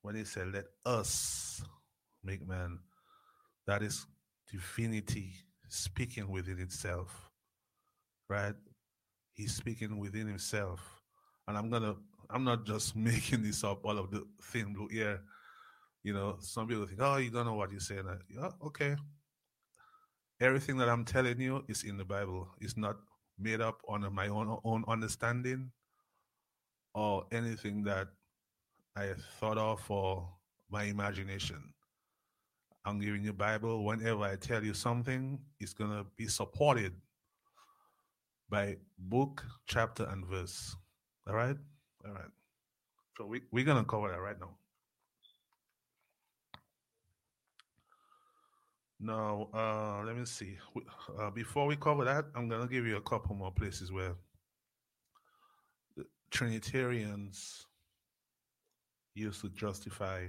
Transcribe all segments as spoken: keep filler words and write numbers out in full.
when he said, "Let us make man," that is divinity speaking within itself, right? He's speaking within himself. And I'm gonna I'm not just making this up all of the thing here. You know, some people think, oh, you don't know what you're saying. Uh, Yeah, okay. Everything that I'm telling you is in the Bible. It's not made up on my own own understanding or anything that I thought of for my imagination. I'm giving you Bible. Whenever I tell you something, it's gonna be supported by book, chapter, and verse. All right? All right. So we, we're gonna cover that right now. Now, uh, let me see. We- Uh, before we cover that, I'm gonna give you a couple more places where the Trinitarians used to justify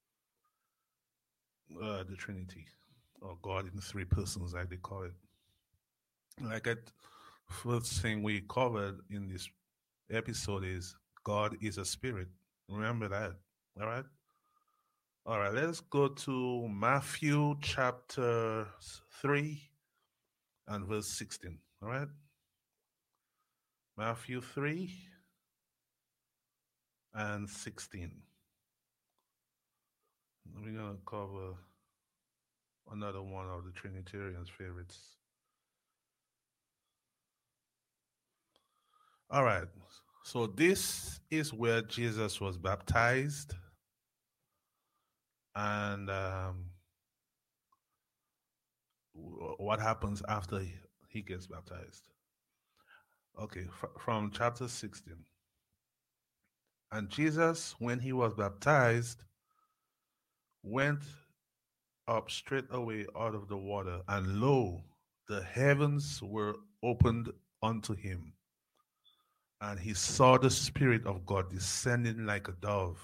uh, the Trinity or God in three persons, like they call it. Like it, first thing we covered in this episode is God is a spirit. Remember that. All right. All right. Let's go to Matthew chapter three and verse sixteen. All right. Matthew three and sixteen. We're going to cover another one of the Trinitarians' favorites. All right. So this is where Jesus was baptized, and um, what happens after he, he gets baptized. Okay, fr- from chapter sixteen. And Jesus, when he was baptized, went up straight away out of the water, and lo, the heavens were opened unto him. And he saw the Spirit of God descending like a dove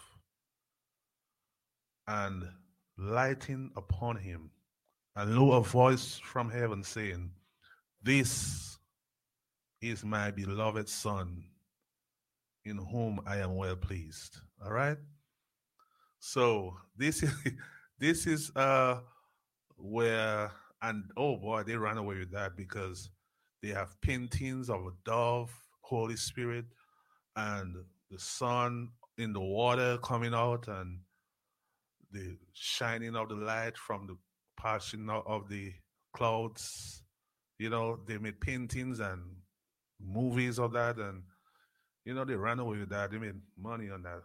and lighting upon him. And lo, a voice from heaven saying, "This is my beloved Son, in whom I am well pleased." All right? So this is this is uh where, and oh boy, they ran away with that because they have paintings of a dove, Holy Spirit, and the sun in the water coming out, and the shining of the light from the passing of of the clouds. You know, they made paintings and movies of that, and you know they ran away with that. They made money on that.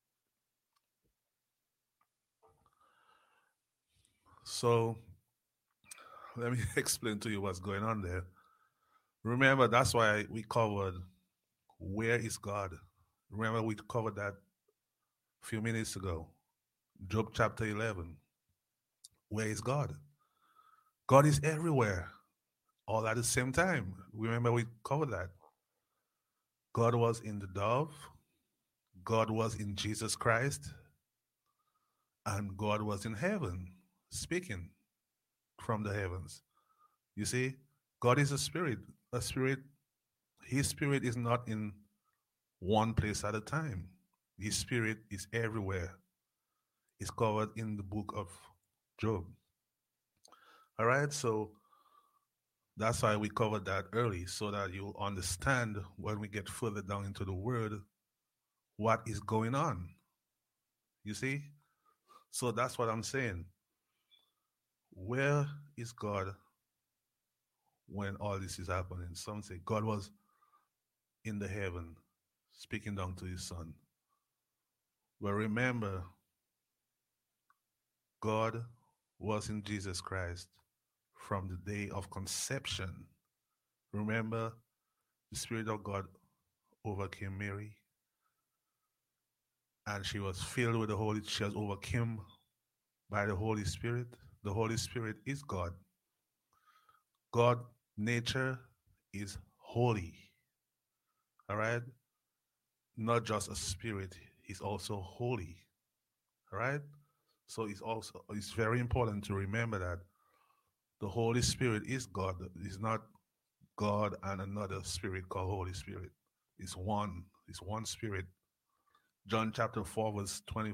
So let me explain to you what's going on there. Remember, that's why we covered where is God. Remember, we covered that a few minutes ago. Job chapter eleven. Where is God? God is everywhere, all at the same time. Remember, we covered that. God was in the dove, God was in Jesus Christ, and God was in heaven, speaking from the heavens. You see, God is a spirit. A spirit, his spirit is not in one place at a time. His spirit is everywhere. It's covered in the book of Job. All right, so that's why we covered that early, so that you'll understand when we get further down into the word what is going on. You see? So that's what I'm saying. Where is God when all this is happening? Some say God was in the heaven speaking down to his son. Well, remember, God was in Jesus Christ from the day of conception. Remember, the Spirit of God overcame Mary, and she was filled with the Holy. She was overcome by the Holy Spirit. The Holy Spirit is God. God nature is holy. All right, not just a spirit. He's also holy. All right. So it's also it's very important to remember that the Holy Spirit is God. It's not God and another spirit called Holy Spirit. It's one. It's one spirit. John chapter four, verse twenty.